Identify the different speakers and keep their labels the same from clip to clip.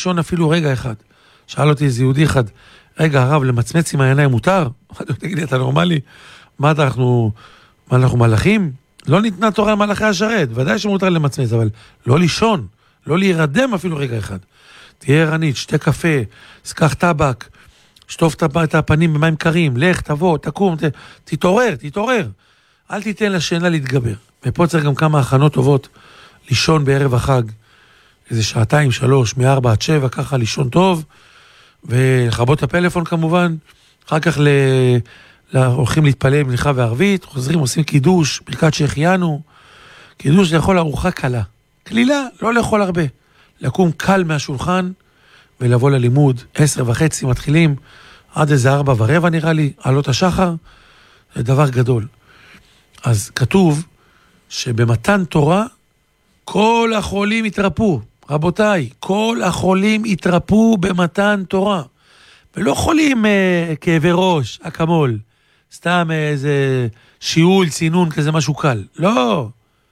Speaker 1: לישון אפילו רגע אחד. שאל אותי איזה יהודי אחד, רגע הרב, למצמץ עם העיניים מותר? תגיד לי, אתה נורמלי? מה אנחנו מלאכים? לא ניתנה תורה למלאכי השרת, ודאי שמותר למצמץ, אבל לא לישון, לא להירדם אפילו רגע אחד. תהיה ערנית, שתה קפה, סקח טבק, שטוף את הפנים במים קרים, לך, תבוא, תקום, תתעורר. אל תיתן לשינה להתגבר. ופה צריך גם כמה הכנות טובות, לישון בערב החג, איזה שעתיים, 3, מ-4 עד 7, ככה לישון טוב, ולכבות את הפלאפון כמובן, אחר כך הולכים להתפלל מניחה וערבית, חוזרים, עושים קידוש, ברכת שהחיינו, קידוש לאכול ארוחה קלה, כלילה, לא לאכול הרבה, לקום קל מהשולחן, ולבוא ללימוד, 10:30 מתחילים, עד איזה 4:15 נראה לי, עלות השחר, זה דבר גדול. אז כתוב שבמתן תורה, כל החולים יתרפו, רבותיי, כל החולים יתרפו במתן תורה, ולא חולים כאבי ראש, אקמול, סתם איזה שיעול, צינון, כזה משהו קל, לא.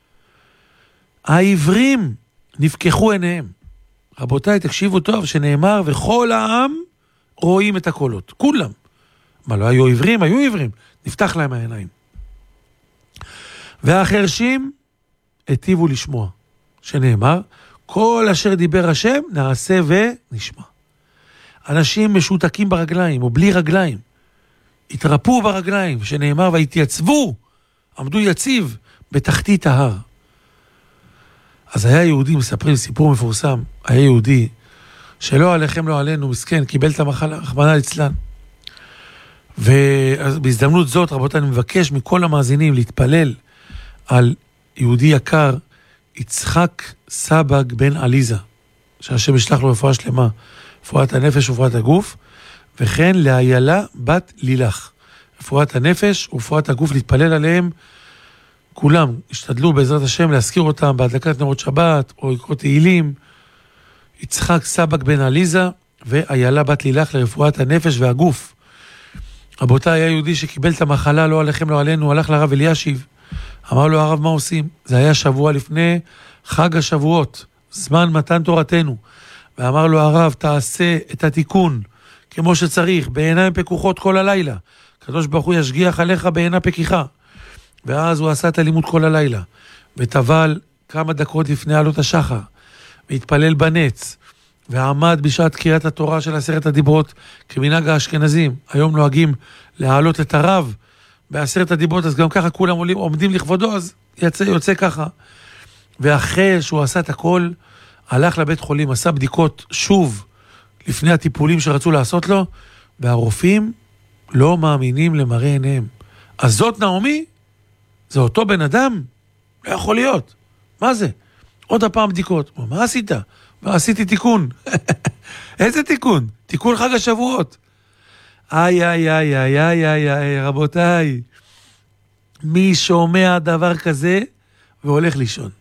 Speaker 1: העברים נפקחו עיניהם. רבותיי, תקשיבו טוב, שנאמר, וכל העם רואים את הקולות, כולם. מה, לא היו עברים? היו עברים, נפתח להם העיניים. והחרשים היטיבו לשמוע, שנאמר, כל אשר דיבר השם נעשה ונשמע. אנשים משותקים ברגליים או בלי רגליים, התרפו ברגליים, שנאמר, והתייצבו, עמדו יציב בתחתית ההר. אז היה יהודי, מספרים סיפור מפורסם, היה יהודי שלא עליכם לא עלינו, מסכן, קיבל את המחלה, רחמנא ליצלן. ובהזדמנות זאת, רבותיי, אני מבקש מכל המאזינים להתפלל על יהודי יקר, יצחק סבג בן עליזה, שהשם ישלח לו רפואה שלמה, רפואת הנפש ורפואת הגוף, וכן לאיילה בת לילך, רפואת הנפש ורפואת הגוף, להתפלל עליהם, כולם השתדלו בעזרת השם להזכיר אותם בהדלקת נרות שבת או לקרוא תהילים. יצחק סבג בן עליזה ואיילה בת לילך לרפואת הנפש והגוף. רבותיי, היה יהודי שקיבל את המחלה, לא עליכם לא עלינו, הלך לרב אלישיב, אמר לו, הרב, מה עושים? זה היה שבוע לפני חג השבועות, זמן מתן תורתנו, ואמר לו הרב, תעשה את התיקון כמו שצריך, בעיניים פקוחות כל הלילה, הקדוש ברוך הוא ישגיח עליך בעינה פקיחה. ואז הוא עשה את הלימוד כל הלילה, וטבל כמה דקות לפני עלות השחר, והתפלל בנץ, ועמד בשעת קריאת התורה של 10 הדיברות, כמנהג האשכנזים. היום נוהגים להעלות את הרב ב10 הדיברות, אז גם ככה כולם עומדים לכבודו, אז יוצא ככה. ואחרי שהוא עשה את הכל, הלך לבית חולים, עשה בדיקות שוב, לפני הטיפולים שרצו לעשות לו, והרופאים לא מאמינים למראה עיניהם. אז זאת נעמי, זה אותו בן אדם? לא יכול להיות. מה זה? עוד הפעם בדיקות. מה עשית? מה עשיתי תיקון? איזה תיקון? תיקון חג השבועות. איי, רבותיי. מי שומע דבר כזה והולך לישון?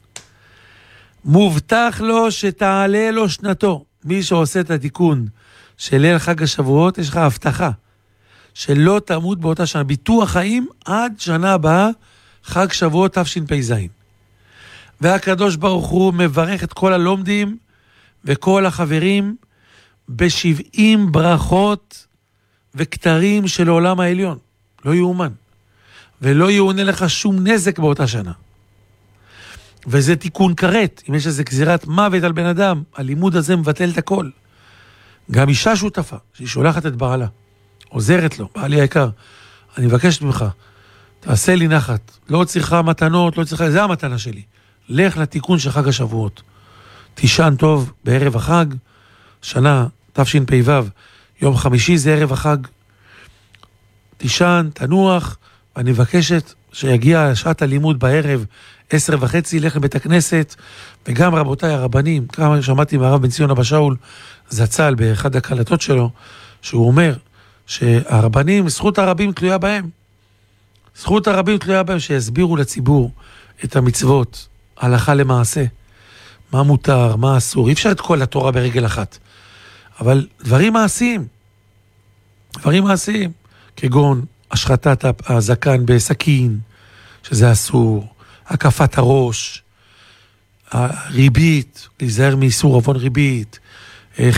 Speaker 1: מובטח לו שתעלה לו שנתו. מי שעושה את התיקון של ליל חג השבועות, יש לך הבטחה שלא תמות באותה שנה. ביטוח חיים עד שנה הבאה, חג שבועות תשפ"ז. והקדוש ברוך הוא מברך את כל הלומדים וכל החברים ב70 ברכות וכתרים של העולם העליון. לא יאומן. ולא יאונה לך שום נזק באותה שנה. וזה תיקון כרת. אם יש איזה גזירת מוות על בן אדם, הלימוד הזה מבטל את הכל. גם אישה שותפה, שהיא שולחת את בעלה, עוזרת לו, בעלי היקר, אני מבקשת ממך, תעשה לי נחת, לא צריכה מתנות, לא צריכה, זה המתנה שלי. לך לתיקון של חג השבועות. תישן טוב בערב החג, שנה תשפ"ו, יום חמישי זה ערב החג. תישן, תנוח, ואני מבקשת שיגיע שעת הלימוד בערב, 10:30, לך לבית הכנסת, וגם רבותיי הרבנים, כמה שמעתי מהרב בן ציון אבא שאול, זצ"ל באחד הקלטות שלו, שהוא אומר שהרבנים, זכות הרבים תלויה בהם. זכות הרבים תלויה בהם שיסבירו לציבור את המצוות, הלכה למעשה. מה מותר, מה אסור. אי אפשר את כל התורה ברגל אחת. אבל דברים מעשיים. דברים מעשיים. כגון השחטת הזקן בסכין, שזה אסור. הקפת הראש. הריבית, להיזהר מאיסור עוון ריבית.